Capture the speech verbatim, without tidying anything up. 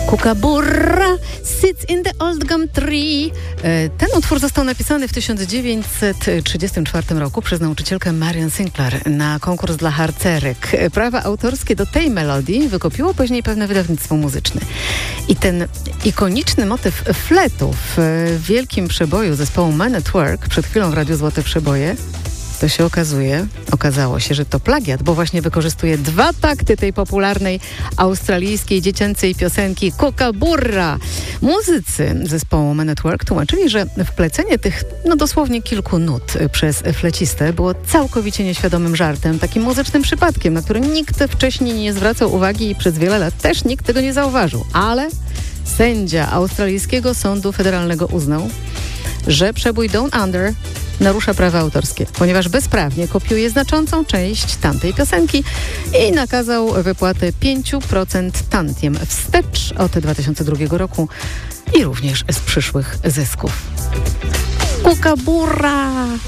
Kookaburra sits in the old gum tree. Ten utwór został napisany w tysiąc dziewięćset trzydziestym czwartym roku przez nauczycielkę Marion Sinclair na konkurs dla harcerek. Prawa autorskie do tej melodii wykupiło później pewne wydawnictwo muzyczne. I ten ikoniczny motyw fletu w wielkim przeboju zespołu Men at Work, przed chwilą w Radiu Złote Przeboje, to się okazuje, okazało się, że to plagiat, bo właśnie wykorzystuje dwa takty tej popularnej australijskiej dziecięcej piosenki Kookaburra. Muzycy zespołu Men at Work tłumaczyli, że wplecenie tych, no dosłownie kilku nut przez flecistę było całkowicie nieświadomym żartem, takim muzycznym przypadkiem, na który nikt wcześniej nie zwracał uwagi i przez wiele lat też nikt tego nie zauważył. Ale sędzia australijskiego sądu federalnego uznał, że przebój Down Under narusza prawa autorskie, ponieważ bezprawnie kopiuje znaczącą część tamtej piosenki i nakazał wypłatę pięć procent tantiem wstecz od dwa tysiące drugiego roku i również z przyszłych zysków. Kookaburra!